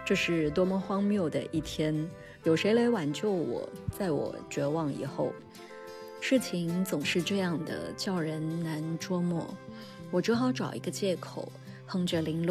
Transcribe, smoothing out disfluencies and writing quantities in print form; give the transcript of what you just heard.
这是多么荒谬的一天，有谁来挽救我，在我绝望以后？事情总是这样的，叫人难捉摸。我只好找一个借口，哼着零落